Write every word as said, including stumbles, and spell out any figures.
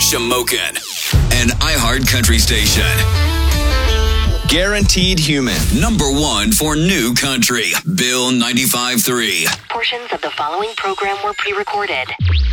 Shamokin, an iHeart Country station. Guaranteed Human, number one for new country. Bill ninety-five point three. Portions of the following program were pre-recorded.